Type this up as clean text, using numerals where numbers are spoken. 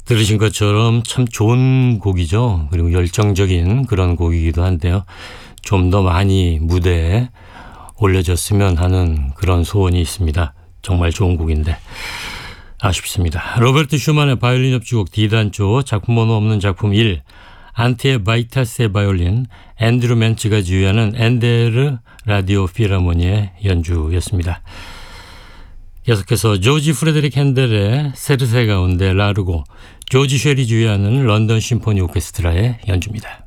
들으신 것처럼 참 좋은 곡이죠. 그리고 열정적인 그런 곡이기도 한데요. 좀 더 많이 무대에 올려졌으면 하는 그런 소원이 있습니다. 정말 좋은 곡인데 아쉽습니다. 로베르트 슈만의 바이올린 협주곡 D단조 작품 번호 없는 작품 1 안티에 바이타스의 바이올린 앤드루 멘츠가 지휘하는 엔데르 라디오 필하모니의 연주였습니다. 계속해서 조지 프레데릭 핸델의 세르세 가운데 라르고 조지 쉐리 지휘하는 런던 심포니 오케스트라의 연주입니다.